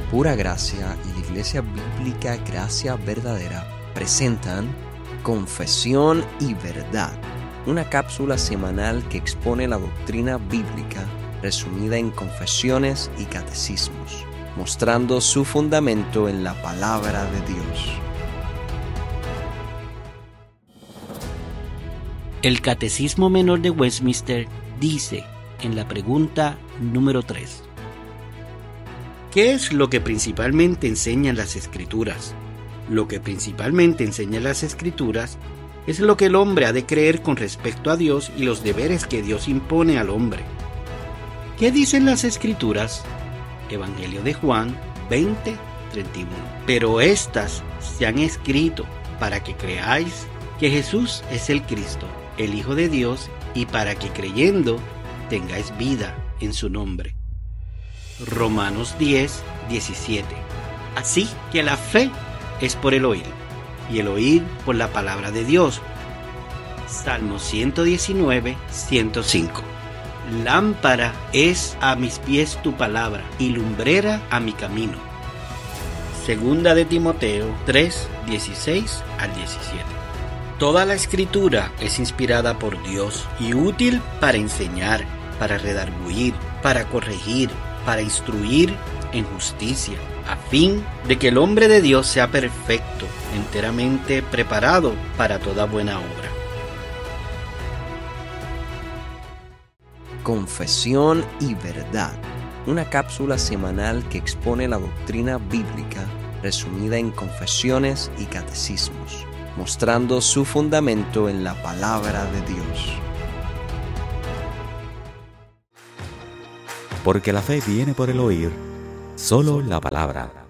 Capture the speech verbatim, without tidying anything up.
Pura Gracia y la Iglesia Bíblica Gracia Verdadera presentan Confesión y Verdad, una cápsula semanal que expone la doctrina bíblica resumida en confesiones y catecismos, mostrando su fundamento en la palabra de Dios. El Catecismo Menor de Westminster dice en la pregunta número tres: ¿qué es lo que principalmente enseñan las Escrituras? Lo que principalmente enseñan las Escrituras es lo que el hombre ha de creer con respecto a Dios y los deberes que Dios impone al hombre. ¿Qué dicen las Escrituras? Evangelio de Juan veinte, treinta y uno. Pero estas se han escrito para que creáis que Jesús es el Cristo, el Hijo de Dios, y para que creyendo tengáis vida en su nombre. Romanos diez, diecisiete. Así que la fe es por el oír, y el oír por la palabra de Dios. Salmo ciento diecinueve, ciento cinco. Lámpara es a mis pies tu palabra, y lumbrera a mi camino. Segunda de Timoteo tres, dieciséis al diecisiete. Toda la Escritura es inspirada por Dios y útil para enseñar, para redarguir, para corregir, para instruir en justicia, a fin de que el hombre de Dios sea perfecto, enteramente preparado para toda buena obra. Confesión y Verdad, una cápsula semanal que expone la doctrina bíblica resumida en confesiones y catecismos, mostrando su fundamento en la palabra de Dios. Porque la fe viene por el oír, solo la palabra.